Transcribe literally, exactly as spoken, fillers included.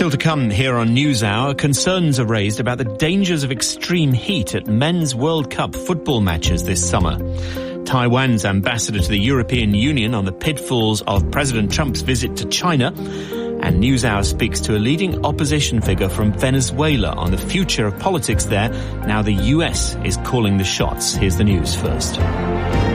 Still to come here on NewsHour, concerns are raised about the dangers of extreme heat at men's World Cup football matches this summer. Taiwan's ambassador to the European Union on the pitfalls of President Trump's visit to China. And NewsHour speaks to a leading opposition figure from Venezuela on the future of politics there. Now the U S is calling the shots. Here's the news first.